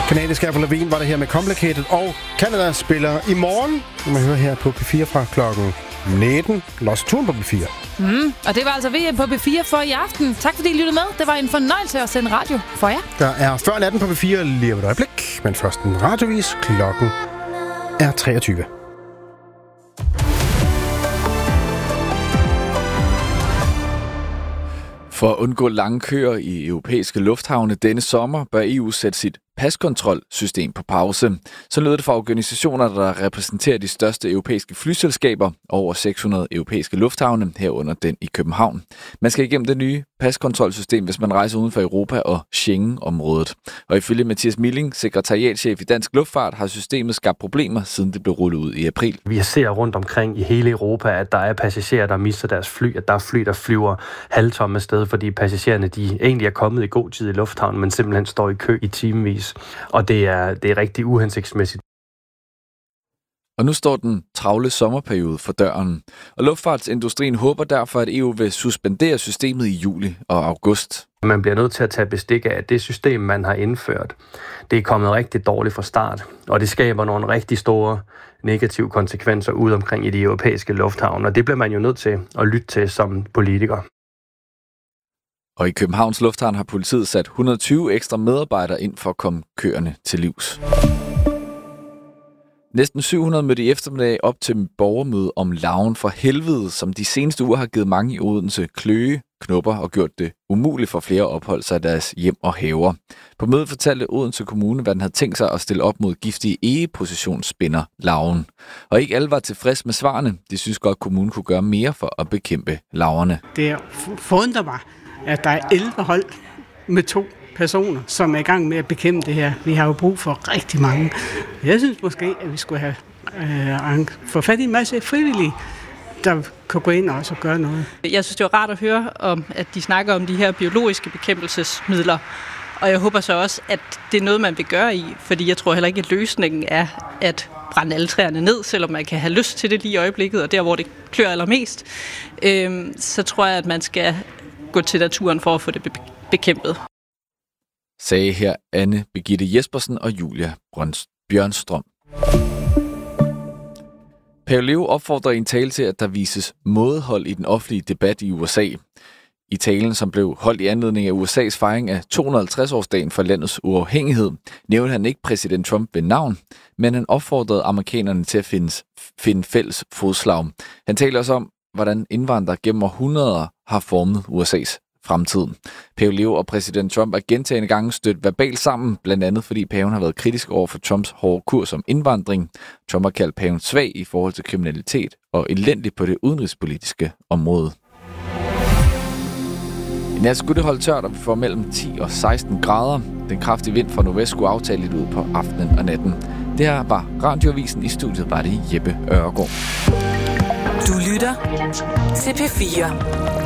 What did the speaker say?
Kanadiske Avril Lavigne var det her med Complicated, og Canada spiller i morgen. Det må høre her på P4 fra klokken 19. Lost turen på P4. Og det var altså VM på P4 for i aften. Tak fordi I lyttede med. Det var en fornøjelse at sende radio for jer. Der er før natten på P4 lige om et øjeblik, men først en radiovis. Klokken er 23. For at undgå lange køer i europæiske lufthavne denne sommer, bør EU sætte sit paskontrolsystem på pause. Så lød det fra organisationer, der repræsenterer de største europæiske flyselskaber, over 600 europæiske lufthavne, herunder den i København. Man skal igennem det nye paskontrolsystem, hvis man rejser uden for Europa og Schengen-området. Og ifølge Mathias Milling, sekretariatschef i Dansk Luftfart, har systemet skabt problemer, siden det blev rullet ud i april. Vi ser rundt omkring i hele Europa, at der er passagerer, der mister deres fly, at der er fly, der flyver halvtomme afsted, fordi passagererne de egentlig er kommet i god tid i lufthavnen, men simpelthen står i kø i timevis. Og det er rigtig uhensigtsmæssigt. Og nu står den travle sommerperiode for døren. Og luftfartsindustrien håber derfor, at EU vil suspendere systemet i juli og august. Man bliver nødt til at tage bestik af, at det system, man har indført, det er kommet rigtig dårligt fra start. Og det skaber nogle rigtig store negative konsekvenser ud omkring i de europæiske lufthavne. Og det bliver man jo nødt til at lytte til som politiker. Og i Københavns Lufthavn har politiet sat 120 ekstra medarbejdere ind for at komme køerne til livs. Næsten 700 mødte i eftermiddag op til borgermøde om larven fra helvede, som de seneste uger har givet mange i Odense kløe, knupper og gjort det umuligt for flere at opholde sig i deres hjem og haver. På mødet fortalte Odense Kommune, hvad den havde tænkt sig at stille op mod giftige egepositionsspinner larven. Og ikke alle var tilfreds med svarene. De synes godt, at kommunen kunne gøre mere for at bekæmpe larverne. Det forundrer mig, at der er 11 hold med 2 personer, som er i gang med at bekæmpe det her. Vi har jo brug for rigtig mange. Jeg synes måske, at vi skulle have få fat i en masse frivillige, der kan gå ind og også gøre noget. Jeg synes, det var rart at høre om, at de snakker om de her biologiske bekæmpelsesmidler. Og jeg håber så også, at det er noget, man vil gøre i. Fordi jeg tror heller ikke, at løsningen er at brænde alle træerne ned, selvom man kan have lyst til det lige i øjeblikket, og der, hvor det klør allermest. Så tror jeg, at man skal gå til naturen for at få det bekæmpet. Sagde her Anne Birgitte Jespersen og Julia Bjørnstrøm. Pave Leo opfordrer i en tale til, at der vises mådehold i den offentlige debat i USA. I talen, som blev holdt i anledning af USA's fejring af 250-årsdagen for landets uafhængighed, nævnte han ikke præsident Trump ved navn, men han opfordrede amerikanerne til at finde fælles fodslag. Han talte også om, hvordan indvandrere gennem århundreder har formet USA's fremtid. Pave Leo og præsident Trump er gentagne gange stødt verbalt sammen, blandt andet fordi paven har været kritisk over for Trumps hårde kurs om indvandring. Trump har kaldt paven svag i forhold til kriminalitet og elendig på det udenrigspolitiske område. I nat skulle det holde tørt, og vi får mellem 10 og 16 grader. Den kraftige vind fra nordvest skulle aftage lidt ud på aftenen og natten. Det her var Radioavisen. I studiet var det Jeppe Ørgaard. Du lytter til P4.